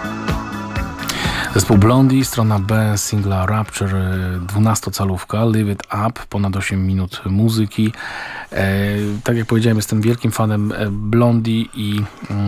Zespół Blondie, strona B singla Rapture, 12-calówka, Live It Up, ponad 8 minut muzyki. Tak jak powiedziałem, jestem wielkim fanem Blondie i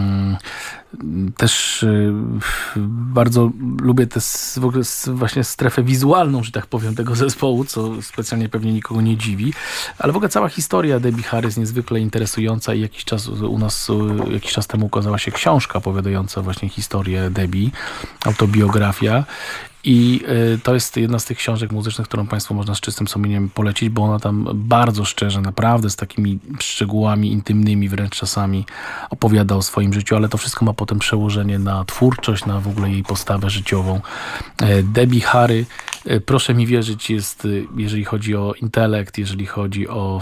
też bardzo lubię w ogóle właśnie strefę wizualną, że tak powiem, tego zespołu, co specjalnie pewnie nikogo nie dziwi, ale w ogóle cała historia Debbie Harry jest niezwykle interesująca i jakiś czas temu ukazała się książka opowiadająca właśnie historię Debbie, autobiografia. I to jest jedna z tych książek muzycznych, którą Państwu można z czystym sumieniem polecić, bo ona tam bardzo szczerze, naprawdę z takimi szczegółami intymnymi wręcz czasami opowiada o swoim życiu, ale to wszystko ma potem przełożenie na twórczość, na w ogóle jej postawę życiową. Debbie Harry, proszę mi wierzyć, jest, jeżeli chodzi o intelekt, jeżeli chodzi o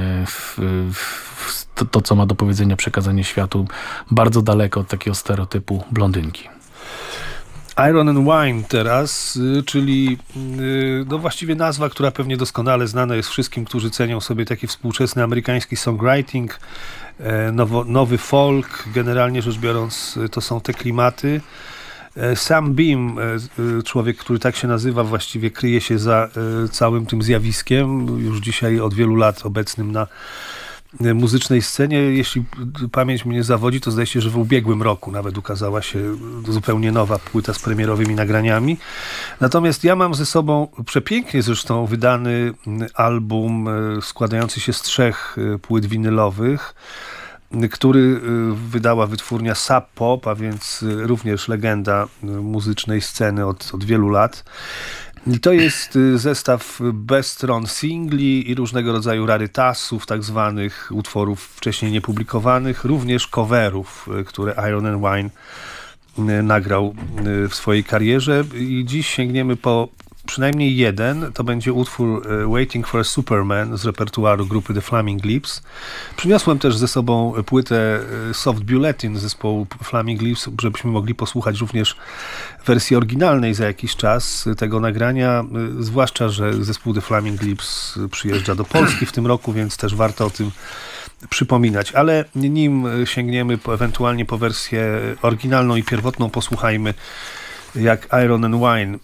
to, co ma do powiedzenia, przekazanie światu, bardzo daleko od takiego stereotypu blondynki. Iron and Wine teraz, czyli no właściwie nazwa, która pewnie doskonale znana jest wszystkim, którzy cenią sobie taki współczesny amerykański songwriting, nowy folk, generalnie rzecz biorąc to są te klimaty. Sam Beam, człowiek, który tak się nazywa, właściwie kryje się za całym tym zjawiskiem, już dzisiaj od wielu lat obecnym na muzycznej scenie. Jeśli pamięć mnie zawodzi, to zdaje się, że w ubiegłym roku nawet ukazała się zupełnie nowa płyta z premierowymi nagraniami. Natomiast ja mam ze sobą przepięknie zresztą wydany album składający się z 3 płyt winylowych, który wydała wytwórnia Sub Pop, a więc również legenda muzycznej sceny od wielu lat. I to jest zestaw bez stron singli i różnego rodzaju rarytasów, tak zwanych utworów wcześniej niepublikowanych, również coverów, które Iron and Wine nagrał w swojej karierze. I dziś sięgniemy po przynajmniej jeden, to będzie utwór Waiting for a Superman z repertuaru grupy The Flaming Lips. Przyniosłem też ze sobą płytę Soft Bulletin zespołu Flaming Lips, żebyśmy mogli posłuchać również wersji oryginalnej za jakiś czas tego nagrania, zwłaszcza, że zespół The Flaming Lips przyjeżdża do Polski w tym roku, więc też warto o tym przypominać. Ale nim sięgniemy ewentualnie po wersję oryginalną i pierwotną, posłuchajmy, jak Iron and Wine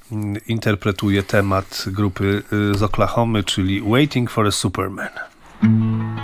interpretuje temat grupy z Oklahomy, czyli Waiting for a Superman.